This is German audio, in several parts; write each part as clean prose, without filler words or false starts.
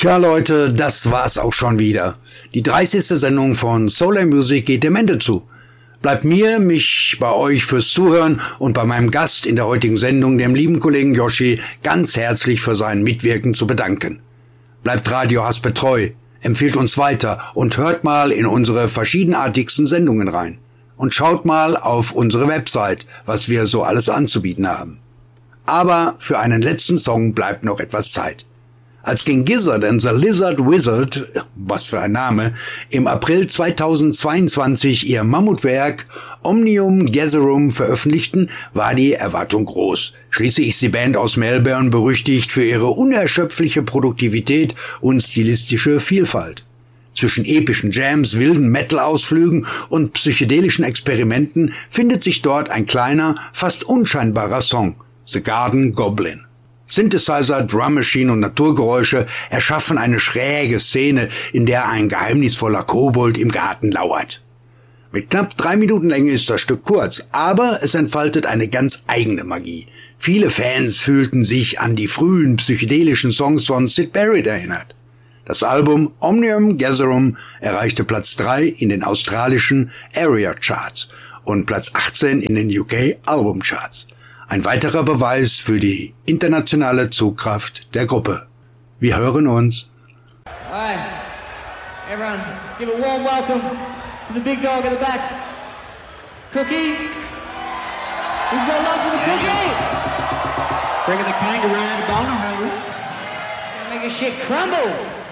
Tja Leute, das war's auch schon wieder. Die 30. Sendung von Solar Music geht dem Ende zu. Bleibt mir, mich bei euch fürs Zuhören und bei meinem Gast in der heutigen Sendung, dem lieben Kollegen Yoshi, ganz herzlich für sein Mitwirken zu bedanken. Bleibt Radio Haspe treu, empfiehlt uns weiter und hört mal in unsere verschiedenartigsten Sendungen rein. Und schaut mal auf unsere Website, was wir so alles anzubieten haben. Aber für einen letzten Song bleibt noch etwas Zeit. Als King Gizzard and the Lizard Wizard, was für ein Name, im April 2022 ihr Mammutwerk Omnium Gatherum veröffentlichten, war die Erwartung groß. Schließlich ist die Band aus Melbourne berüchtigt für ihre unerschöpfliche Produktivität und stilistische Vielfalt. Zwischen epischen Jams, wilden Metal-Ausflügen und psychedelischen Experimenten findet sich dort ein kleiner, fast unscheinbarer Song, The Garden Goblin. Synthesizer, Drum Machine und Naturgeräusche erschaffen eine schräge Szene, in der ein geheimnisvoller Kobold im Garten lauert. Mit knapp 3 Minuten Länge ist das Stück kurz, aber es entfaltet eine ganz eigene Magie. Viele Fans fühlten sich an die frühen psychedelischen Songs von Syd Barrett erinnert. Das Album Omnium Gatherum erreichte Platz 3 in den australischen Area Charts und Platz 18 in den UK Album Charts. Ein weiterer Beweis für die internationale Zugkraft der Gruppe. Wir hören uns. Alright, everyone, give a warm welcome to the big dog in the back. Cookie? Who's got love for the cookie? Bringing the kangaroo and the boner, hungry. Gonna make a shit crumble.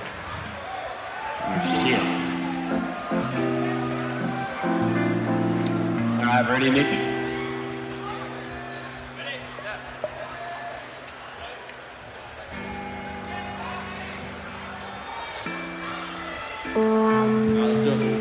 Shit. Alright, ready, Nicky? Let's do it.